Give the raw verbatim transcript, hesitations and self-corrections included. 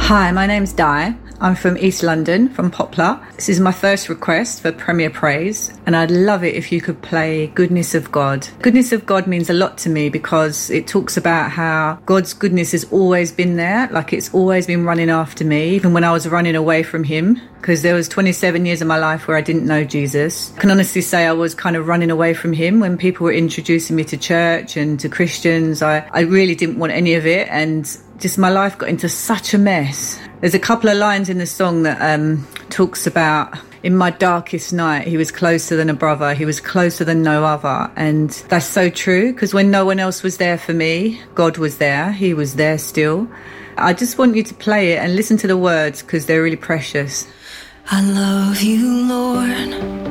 Hi, my name's Di. I'm from East London, from Poplar. This is my first request for Premier Praise, and I'd love it if you could play Goodness of God. Goodness of God means a lot to me because it talks about how God's goodness has always been there, like it's always been running after me, even when I was running away from him, because there was twenty-seven years of my life where I didn't know Jesus. I can honestly say I was kind of running away from him when people were introducing me to church and to Christians. I, I really didn't want any of it, and just my life got into such a mess. There's a couple of lines in the song that um, talks about, in my darkest night, he was closer than a brother. He was closer than no other. And that's so true, because when no one else was there for me, God was there. He was there still. I just want you to play it and listen to the words, because they're really precious. I love you, Lord.